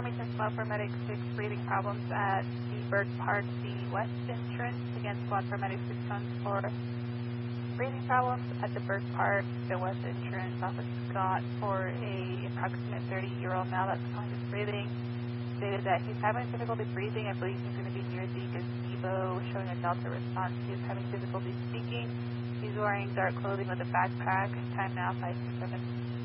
Farmington Squad Paramedic 6 breathing problems at the Bird Park, the west entrance. Again, Squad Paramedic 6 comes for breathing problems at the Bird Park, the west entrance. Officer Scott for a approximate 30-year-old male that's conscious breathing. Stated that he's having difficulty breathing. I believe he's going to be near the gazebo, showing a Delta response. He's having difficulty speaking. He's wearing dark clothing with a backpack. Time now 5:07.